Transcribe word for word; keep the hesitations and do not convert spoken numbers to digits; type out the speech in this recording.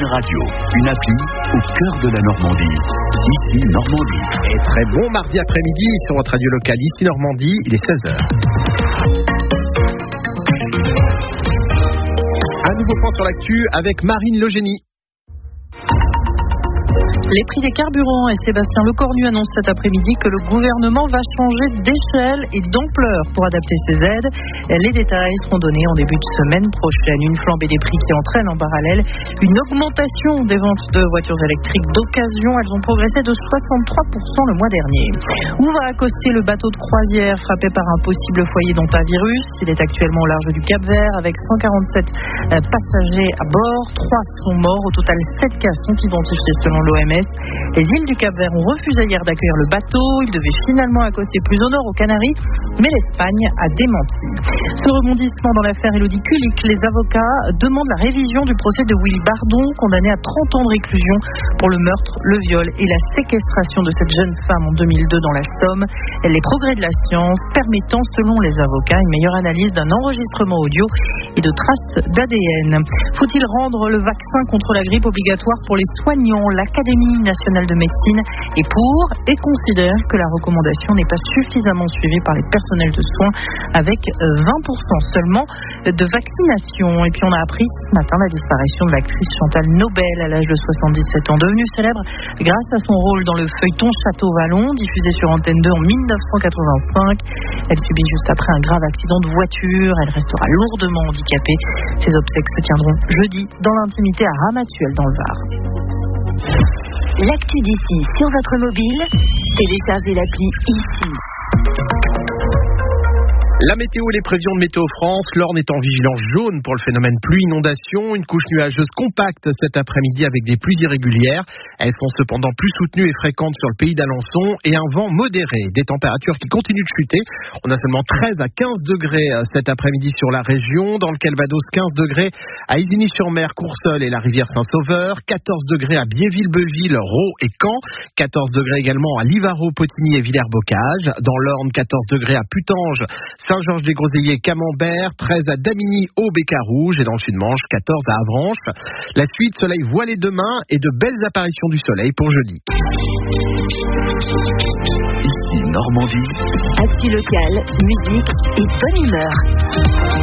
Radio, une appli au cœur de la Normandie. Ici Normandie. Et très bon mardi après-midi sur votre radio locale Ici Normandie, il est seize heures. Un nouveau point sur l'actu avec Marine Legénie. Les prix des carburants et Sébastien Lecornu annonce cet après-midi que le gouvernement va changer d'échelle et d'ampleur pour adapter ses aides. Les détails seront donnés en début de semaine prochaine. Une flambée des prix qui entraîne en parallèle une augmentation des ventes de voitures électriques d'occasion. Elles ont progressé de soixante-trois pour cent le mois dernier. Où va accoster le bateau de croisière frappé par un possible foyer d'hantavirus? Il est actuellement au large du Cap-Vert avec cent quarante-sept passagers à bord. Trois sont morts. Au total, sept cas sont identifiés selon l'O M S. Les îles du Cap-Vert ont refusé hier d'accueillir le bateau. Il devait finalement accoster plus au nord, aux Canaries, mais l'Espagne a démenti. Ce rebondissement dans l'affaire Élodie Kulik, les avocats demandent la révision du procès de Willy Bardon, condamné à trente ans de réclusion pour le meurtre, le viol et la séquestration de cette jeune femme en deux mille deux dans la Somme. Les progrès de la science permettant, selon les avocats, une meilleure analyse d'un enregistrement audio et de traces d'A D N. Faut-il rendre le vaccin contre la grippe obligatoire pour les soignants? L'Académie nationale de médecine est pour et considère que la recommandation n'est pas suffisamment suivie par les personnels de soins, avec vingt pour cent seulement de vaccination. Et puis on a appris ce matin la disparition de l'actrice Chantal Nobel à l'âge de soixante-dix-sept ans, devenue célèbre grâce à son rôle dans le feuilleton Château Vallon, diffusé sur Antenne deux en mille neuf cent quatre-vingt-cinq. Elle subit juste après un grave accident de voiture. Elle restera lourdement handicapée. Ses obsèques se tiendront jeudi dans l'intimité à Ramatuelle dans le Var. L'actu d'ici sur votre mobile, téléchargez l'appli Ici. La météo et les prévisions de Météo France. L'Orne est en vigilance jaune pour le phénomène pluie-inondation. Une couche nuageuse compacte cet après-midi avec des pluies irrégulières. Elles sont cependant plus soutenues et fréquentes sur le pays d'Alençon et un vent modéré. Des températures qui continuent de chuter. On a seulement treize à quinze degrés cet après-midi sur la région. Dans le Calvados, quinze degrés à Isigny-sur-Mer, Courseulles et la rivière Saint-Sauveur. quatorze degrés à Biéville-Beuville, Raux et Caen. quatorze degrés également à Livarot, Potigny et Villers-Bocage. Dans l'Orne, quatorze degrés à Putanges, Saint-Georges-des-Groseilliers, Camembert, treize à Damigny, Aube et Carouge, et dans le Sud-Manche, quatorze à Avranches. La suite, soleil voilé demain et de belles apparitions du soleil pour jeudi. Ici Normandie. Actu locale, musique et bonne humeur.